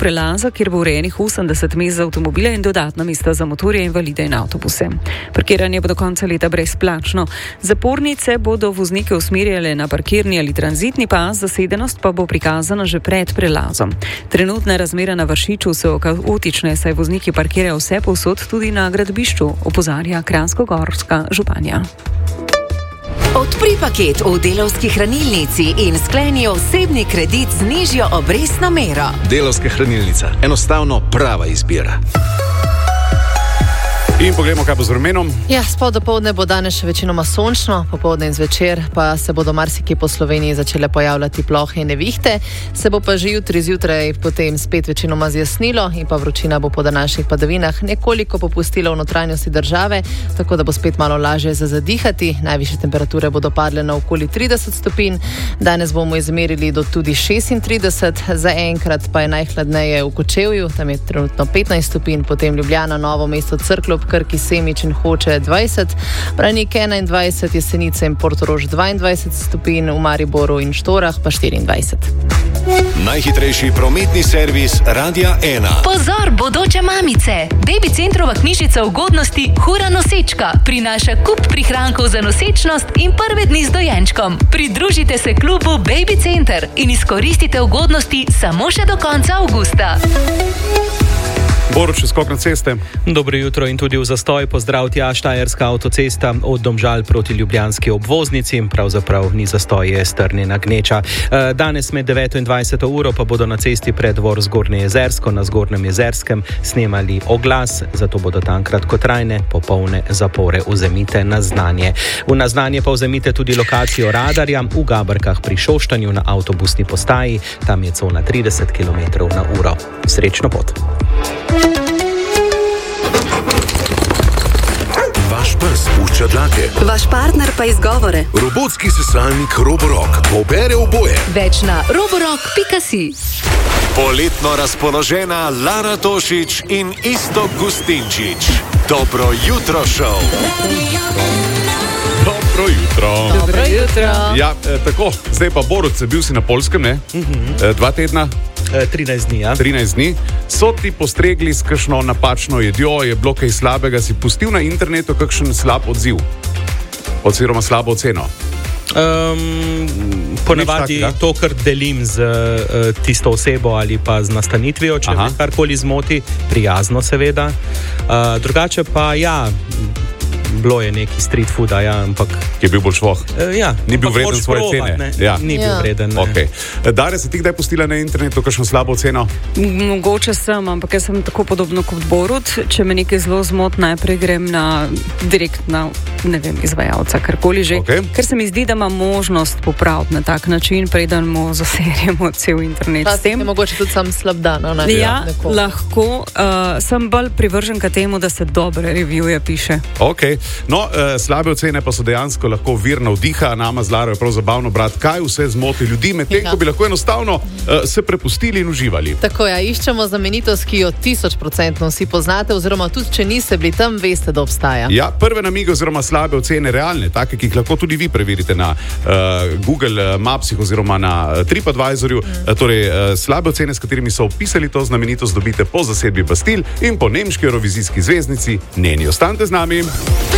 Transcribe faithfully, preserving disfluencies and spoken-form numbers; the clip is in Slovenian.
prelaza, kjer bo urejenih osemdeset mest za avtomobile in dodatna mesta za motorje, invalide in avtobuse. Parkiranje bo do konca leta brezplačno. Zapornice bodo voznike usmerjale na parkirni ali tranzitni pas, zasedenost pa bo prikazana že pred prelazom. Trenutne razmere na Vršiču so kaotične, saj vozniki parkirajo vse povsod, tudi na gradbišču, opozarja kranjskogorska županja. Odpri paket v Delavski hranilnici in skleni osebni kredit z nižjo obrestno mero. Delavska hranilnica. Enostavno prava izbira. In pogledamo, kaj bo z vremenom. Ja, spod dopoldne bo danes še večinoma sončno, popoldne in zvečer pa se bodo marsikje po Sloveniji začele pojavljati plohe in nevihte, se bo pa že jutri zjutraj potem spet večinoma zjasnilo in pa vročina bo po današnjih padavinah nekoliko popustila v notranjosti države, tako da bo spet malo lažje za zadihati. Najvišje temperature bodo padle na okoli trideset stopinj, danes bomo izmerili do tudi šestintrideset, zaenkrat pa je najhladneje v Kočevju, tam je trenutno petnajst stopinj, potem Ljubljana, Novo mesto, Cerklje, Krki, Semič in Hoče dvajset, Branik enaindvajset, Jesenice in Portorož dvaindvajset stopinj, v Mariboru in Štorah pa štiriindvajset. Najhitrejši prometni servis Radia ena. Pozor, bodoče mamice! Baby Centrova knjižica ugodnosti Hura nosečka prinaša kup prihrankov za nosečnost in prve dni z dojenčkom. Pridružite se klubu Baby Center in izkoristite ugodnosti samo še do konca avgusta. Borut, še skok na ceste. Dobro jutro in tudi v zastoj. Pozdrav tja, Štajerska avtocesta od Domžal proti ljubljanski obvoznici. Pravzaprav ni zastoj, je strnjena gneča. Danes med deveto in dvajseto uro pa bodo na cesti pred Dvor Zgornje Jezersko na Zgornjem Jezerskem snemali oglas, zato bodo tam kratkotrajne popolne zapore. Vzemite na znanje. V naznanje pa vzemite tudi lokacijo radarja v Gabrkah pri Šoštanju na avtobusni postaji. Tam je cona trideset kilometrov na uro. Srečno pot. Vaš pes pušča dlake. Vaš partner pa izgovore. Robotski sesalnik Roborock pobere oboje. Več na roborock pika si. Poletno razpoložena Lara Tošič in Iztok Gustinčič. Dobro jutro šov. Dobro jutro. Dobro jutro. Ja, eh, tako, zdaj pa Borut, bil si na Poljskem, ne? Mhm. Eh, dva tedna? trinajst dni, ja. trinajst dni. So ti postregli s kakšno napačno jedjo, je bilo kaj slabega, si pustil na internetu kakšen slab odziv? Oziroma slabo oceno? Um, ponavadi to, kar delim z uh, tisto osebo ali pa z nastanitvijo, če me karkoli zmoti, prijazno seveda. Uh, drugače pa ja, bilo je neki street fooda, ja, ampak... Ki je bil bolj švoh? Uh, ja. Ni bil vreden svoje cene? Ne, ja. Ni bil ja. vreden, ne. Okay. Darja, si ti kdaj pustila na internetu kakšno slabo oceno? Mogoče sem, ampak jaz sem tako podobno kot Borut. Če me nekaj zelo zmot, najprej grem na direkt na, ne vem, izvajalca, karkoli že. Okay. Ker se mi zdi, da ima možnost popraviti na tak način, preden mu zaserjemo cel internet. Ta s tem. Je mogoče tudi sam slab dan, ne? Ja, ja lahko. Uh, sem bolj privržen k temu, da se dobre revije piše. Ok. No, uh, slabe ocene pa so dejansko lahko vir navdiha. Nama z Laro je prav zabavno brati, kaj vse zmoti ljudi, medtem ko bi lahko enostavno uh, se prepustili in uživali. Tako ja, iščemo znamenitost, ki jo tisoč procentno vsi poznate, oziroma tudi če niste bili tam, veste, da obstaja. Ja, prve namige oziroma slabe ocene realne, take, ki jih lahko tudi vi preverite na uh, Google Mapsih oziroma na uh, TripAdvisorju. Mm. Uh, torej, uh, slabe ocene, s katerimi so opisali to znamenitost, dobite po zasedbi Bastil in po nemški eurovizijski zvezdnici Neni. Ostanite z nami.